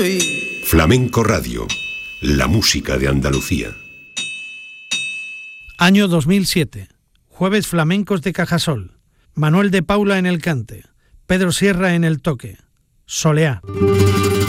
Flamenco Radio, la música de Andalucía. Año 2007. Jueves flamencos de Cajasol. Manuel de Paula en el cante. Pedro Sierra en el toque. Soleá.